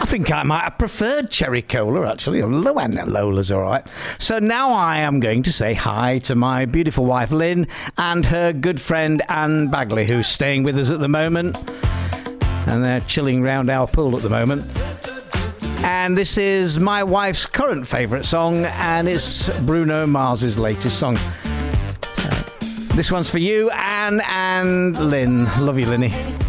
think I might have preferred cherry cola, actually. Lola's all right. So now I am going to say hi to my beautiful wife, Lynn, and her good friend, Anne Bagley, who's staying with us at the moment. And they're chilling round our pool at the moment. And this is my wife's current favourite song, and it's Bruno Mars's latest song. This one's for you, Anne and Lynn. Love you, Linny.